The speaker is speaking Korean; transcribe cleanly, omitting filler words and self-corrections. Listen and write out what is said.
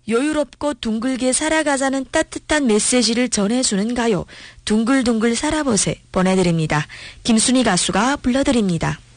여유롭고 둥글게 살아가자는 따뜻한 메시지를 전해주는 가요. 둥글둥글 살아보세 보내드립니다. 김순희 가수가 불러드립니다.